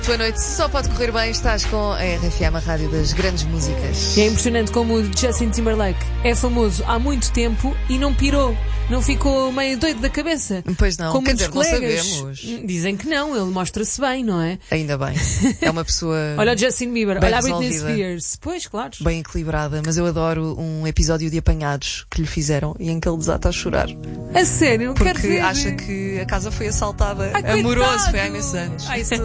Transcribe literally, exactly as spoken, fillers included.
Boa noite, se só pode correr bem, estás com a R F M, a rádio das grandes músicas. E é impressionante como o Justin Timberlake é famoso há muito tempo e não pirou, não ficou meio doido da cabeça. Pois não, como quer muitos dizer, colegas. não sabemos. Dizem que não, ele mostra-se bem, não é? Ainda bem, é uma pessoa Olha o Justin Bieber, bem olha a Britney resolvida, Spears. Pois, claro. bem equilibrada, mas eu adoro um episódio de Apanhados que lhe fizeram e em que ele desata a chorar. A sério, não quero Porque ver. acha que a casa foi assaltada. Ai, Amoroso, coitado. foi há imensos anos. Ai, isso